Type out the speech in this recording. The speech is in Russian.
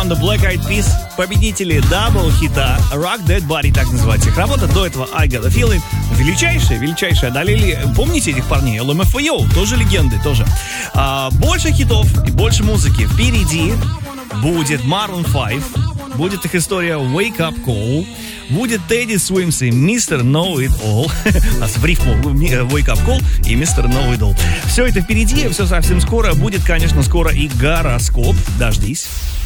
команда Black Eyed Peas, победители дабл-хита Rock That Body, так называется их работа. До этого I Got a Feeling. Величайшие одолели. Помните этих парней? LMFAO, тоже легенды, тоже. Больше хитов и больше музыки впереди. Будет Maroon 5, будет их история Wake Up Call, будет Teddy Swims и Mr. Know It All. У нас в рифму Wake Up Call и Mr. Know It All. Все это впереди, все совсем скоро. Будет, конечно, скоро и гороскоп. Дождись.